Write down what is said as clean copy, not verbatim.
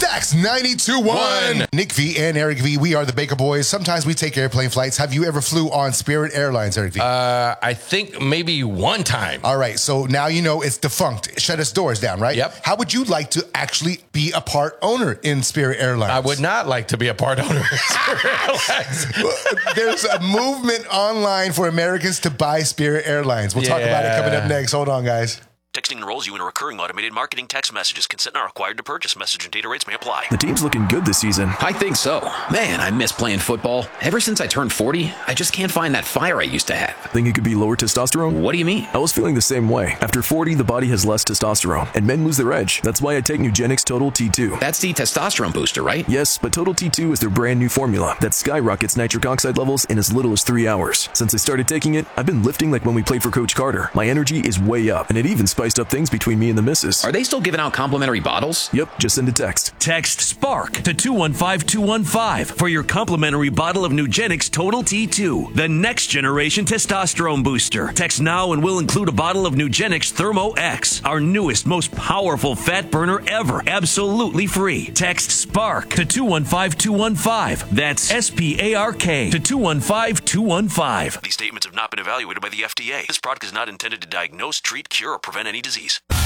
Stacks 92.1. Nick V and Eric V, we are the Baker Boys. Sometimes we take airplane flights. Have you ever flew on Spirit Airlines, Eric V? I think maybe one time. All right, so now you know it's defunct. It shut its doors down, right? Yep. How would you like to actually be a part owner in Spirit Airlines? I would not like to be a part owner of Spirit Airlines. There's a movement online for Americans to buy Spirit Airlines. We'll talk about it coming up next. Hold on, guys. Texting enrolls you in a recurring automated marketing text messages. Consent not required to purchase. Message and data rates may apply. The team's looking good this season. I think so. Man, I miss playing football. Ever since I turned 40, I just can't find that fire I used to have. Think it could be lower testosterone? What do you mean? I was feeling the same way. After 40, the body has less testosterone, and men lose their edge. That's why I take Nugenix Total T2. That's the testosterone booster, right? Yes, but Total T2 is their brand new formula that skyrockets nitric oxide levels in as little as 3 hours. Since I started taking it, I've been lifting like when we played for Coach Carter. My energy is way up, and it even spiced up things between me and the missus. Are they still giving out complimentary bottles? Yep, just send a text. Text SPARK to 215-215 for your complimentary bottle of Nugenix Total T2, the next generation testosterone booster. Text now and we'll include a bottle of Nugenix Thermo X, our newest, most powerful fat burner ever, absolutely free. Text SPARK to 215-215. That's SPARK to 215-215. These statements have not been evaluated by the FDA. This product is not intended to diagnose, treat, cure, or prevent any disease.